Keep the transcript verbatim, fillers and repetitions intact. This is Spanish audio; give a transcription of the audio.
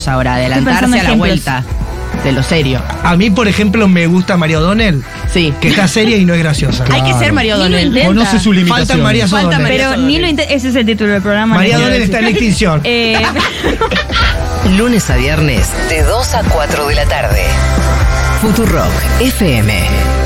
ahora, adelantarse a la ejemplos. vuelta de lo serio. A mí, por ejemplo, me gusta María O'Donnell, Sí. que está seria y no es graciosa. Hay que ser María Ni lo O'Donnell. intenta. Conoce su limitación. Faltan María Falta O'Donnell. María Pero ni lo inte- ese es el título del programa. María no quiero O'Donnell está en decir. extinción. Eh, Lunes a viernes de dos a cuatro de la tarde. Futurock F M.